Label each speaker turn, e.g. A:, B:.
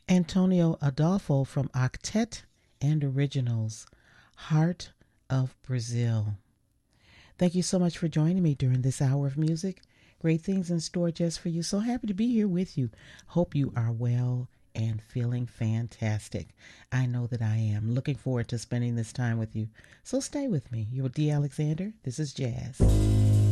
A: Antonio Adolfo from Octet and Originals, Heart of Brazil. Thank you so much for joining me during this hour of music. Great things in store just for you. So happy to be here with you. Hope you are well and feeling fantastic. I know that I am. Looking forward to spending this time with you. So stay with me. You're D. Alexander. This is Jazz.